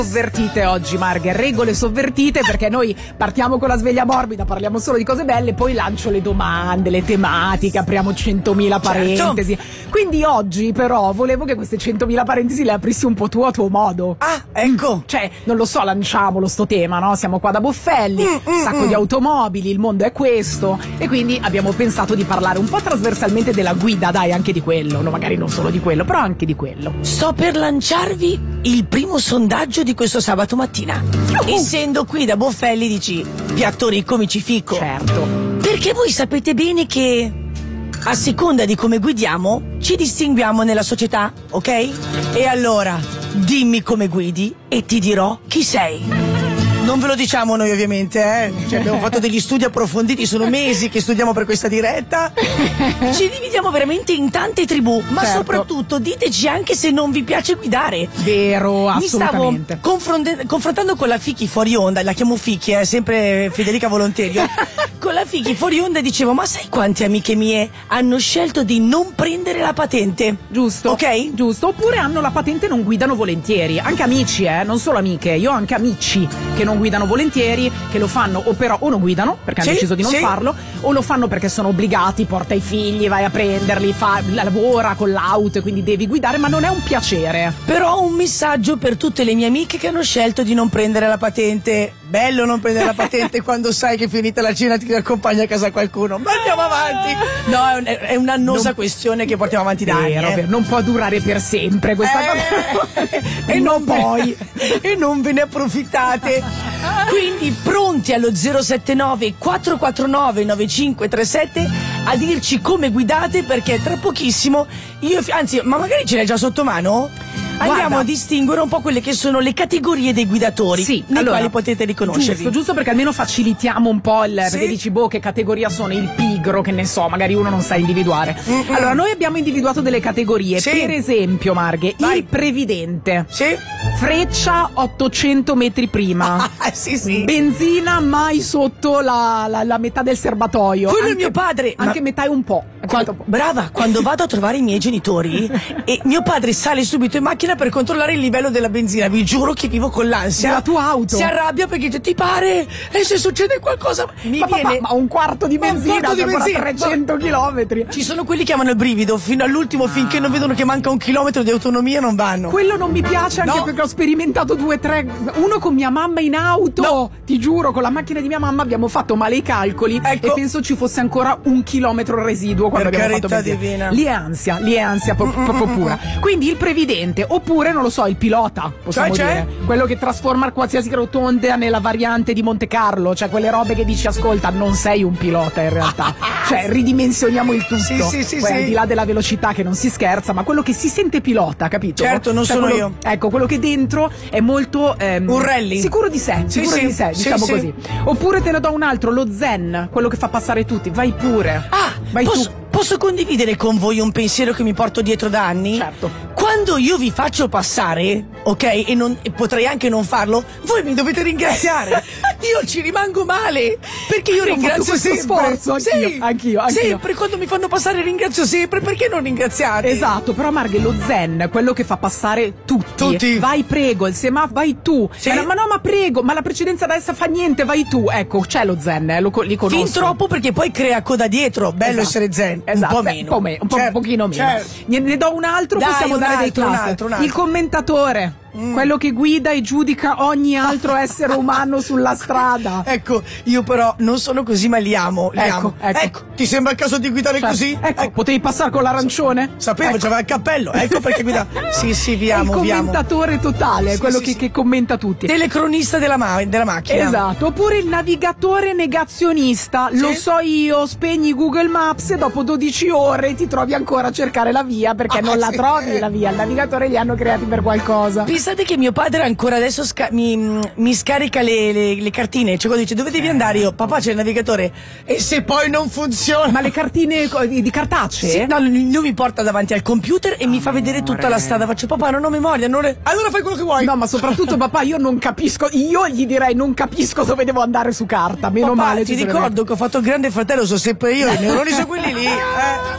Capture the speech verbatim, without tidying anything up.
Sovvertite oggi, Marghe, regole sovvertite, perché noi partiamo con la sveglia morbida, parliamo solo di cose belle, poi lancio le domande, le tematiche, apriamo centomila parentesi. Certo. Quindi oggi però volevo che queste centomila parentesi le aprissi un po' tu a tuo modo. Ah, ecco. Mm, cioè, non lo so, lanciamolo sto tema, no? Siamo qua da Boffelli, mm, mm, sacco mm. di automobili, il mondo è questo, e quindi abbiamo pensato di parlare un po' trasversalmente della guida, dai, anche di quello, no, magari non solo di quello, però anche di quello. Sto per lanciarvi il primo sondaggio di questo sabato mattina. Uh. Essendo qui da Boffelli dici piatto ricco mi ci ficco. Certo. Perché voi sapete bene che a seconda di come guidiamo ci distinguiamo nella società, ok? E allora dimmi come guidi e ti dirò chi sei. Non ve lo diciamo noi ovviamente, eh? Cioè, abbiamo fatto degli studi approfonditi, sono mesi che studiamo per questa diretta. Ci dividiamo veramente in tante tribù, ma certo. soprattutto diteci anche se non vi piace guidare. Vero, assolutamente. Mi stavo confronte- confrontando con la Fichi fuori onda, la chiamo Fichi, eh, sempre Federica Volonterio. Con la Fichi fuori onda dicevo, ma sai quante amiche mie hanno scelto di non prendere la patente? Giusto. Ok? Giusto, oppure hanno la patente e non guidano volentieri. Anche amici, eh, non solo amiche, io ho anche amici che non guidano volentieri, che lo fanno o però o non guidano perché hanno sì, deciso di non sì. farlo, o lo fanno perché sono obbligati, porta i figli, vai a prenderli, fa, lavora con l'auto e quindi devi guidare, ma non è un piacere. Però ho un messaggio per tutte le mie amiche che hanno scelto di non prendere la patente. Bello non prendere la patente quando sai che finita la cena ti accompagna a casa qualcuno. Ma andiamo avanti. No, è, un, è un'annosa non, questione che portiamo avanti da anni. Eh. Non può durare per sempre questa eh, cosa. E non poi. E non ve ne approfittate. Quindi pronti allo zero sette nove quattro quattro nove nove cinque tre sette a dirci come guidate, perché tra pochissimo io, anzi, ma magari ce l'hai già sotto mano? Andiamo Guarda. a distinguere un po' quelle che sono le categorie dei guidatori, sì, nei allora, quali potete riconoscervi. Giusto, giusto perché almeno facilitiamo un po' il, sì. perché dici, boh, che categoria sono, il pigro, che ne so, magari uno non sa individuare. Mm-mm. Allora, noi abbiamo individuato delle categorie, sì. per esempio, Marghe, Vai. il previdente. Sì. Freccia ottocento metri prima. Ah, sì, sì. Benzina mai sotto la, la, la metà del serbatoio. Quello è mio padre. Anche Ma... metà è un po'. Quando, brava, quando vado a trovare i miei genitori e mio padre sale subito in macchina per controllare il livello della benzina, vi giuro che vivo con l'ansia. Della tua auto. Si arrabbia perché dice, ti pare? E se succede qualcosa mi ma, viene... ma, ma un quarto di benzina, un quarto di benzina trecento chilometri. Ci sono quelli che hanno il brivido fino all'ultimo, finché non vedono che manca un chilometro di autonomia non vanno. Quello non mi piace, anche no. perché ho sperimentato due, tre, uno con mia mamma in auto, no. ti giuro, con la macchina di mia mamma abbiamo fatto male i calcoli, ecco. e penso ci fosse ancora un chilometro residuo quando per abbiamo fatto benzina. Divina. Lì è ansia, lì è ansia proprio pro, pro pura. Quindi il previdente, oppure non lo so, il pilota, possiamo cioè, dire, c'è? quello che trasforma qualsiasi rotonda nella variante di Monte Carlo, cioè quelle robe che dici, ascolta, non sei un pilota in realtà, cioè ridimensioniamo il tutto. Sì, sì, sì, Poi, sì. al di là della velocità, che non si scherza, ma quello che si sente pilota, capito? Certo, non cioè, sono quello, io. Ecco, quello che dentro è molto ehm, un rally, sicuro di sé, sì, sicuro sì, di sé, sì, diciamo sì. così. Oppure te ne do un altro, lo zen, quello che fa passare tutti, vai pure. Ah, vai posso, tu. Posso condividere con voi un pensiero che mi porto dietro da anni? Certo. Quando io vi faccio passare, ok, e, non, e potrei anche non farlo, voi mi dovete ringraziare. Io ci rimango male, perché io, io ringrazio sempre. Sforzo, anch'io, sì, anch'io, anch'io. Sempre, quando mi fanno passare ringrazio sempre, perché non ringraziare? Esatto, però Marghe, lo zen, quello che fa passare tutti. Tutti. Vai, prego, il semaforo, vai tu. Sì? Ma, ma no, ma prego, ma la precedenza da essa fa niente, vai tu. Ecco, c'è lo zen, eh, lo, li conosco. Fin troppo, perché poi crea coda dietro. Bello esatto. essere zen, esatto. un po' Beh, meno. Un po' meno, un, po', certo. un pochino meno. Certo. Ne, ne do un altro, Dai, possiamo un dare altro, dei class. un altro, un altro. Il commentatore. Mm. Quello che guida e giudica ogni altro essere umano sulla strada. Ecco, io però non sono così, ma li amo. Li ecco, amo. ecco. ecco, ti sembra il caso di guidare cioè, così? Ecco, ecco, potevi passare con l'arancione? Sapevo, ecco. c'aveva il cappello. Ecco perché guida. Sì, sì, vi amo, il vi amo. commentatore totale, sì, quello sì, che, sì. che commenta tutti. Telecronista della, ma- della macchina. Esatto, oppure il navigatore negazionista. Sì? Lo so io, spegni Google Maps e dopo dodici ore ti trovi ancora a cercare la via perché ah, non la sì. trovi la via. Il navigatore li hanno creati per qualcosa. Pensate che mio padre ancora adesso sca- mi, mi scarica le, le, le cartine, cioè quando dice dove devi andare, io papà c'è il navigatore, e se poi non funziona. Ma le cartine di, di cartacee? Sì, no, lui mi porta davanti al computer e mi fa vedere tutta la strada. Faccio papà non ho memoria, non è... allora fai quello che vuoi. No, ma soprattutto papà, io non capisco, io gli direi non capisco dove devo andare su carta, meno papà, male. Ti ricordo che ho fatto il Grande Fratello, sono sempre io, i neuroni sono quelli lì. Eh.